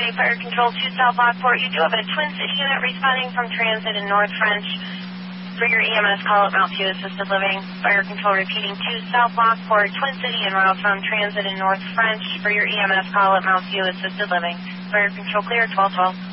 morning, Fire Control 2 South Lockport. You do have a Twin City unit responding from transit in North French for your EMS call at Mount View Assisted Living. Fire Control repeating 2 South Lockport, Twin City en route from transit in North French for your EMS call at Mount View Assisted Living. Fire Control clear, 1212.